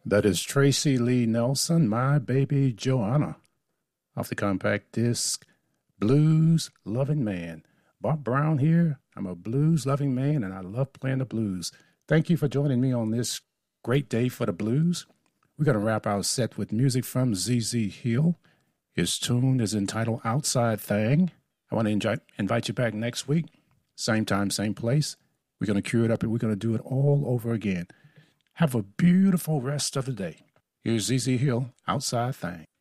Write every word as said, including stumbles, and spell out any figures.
That is Tracy Lee Nelson, My Baby Joanna, off the compact disc Blues Loving Man. Bob Brown here. I'm a blues loving man and I love playing the blues. Thank you for joining me on this great day for the blues. We're going to wrap our set with music from Z Z Hill. His tune is entitled Outside Thing. I want to enjoy, invite you back next week. Same time, same place. We're going to cue it up and we're going to do it all over again. Have a beautiful rest of the day. Here's Z Z Hill, Outside Thing.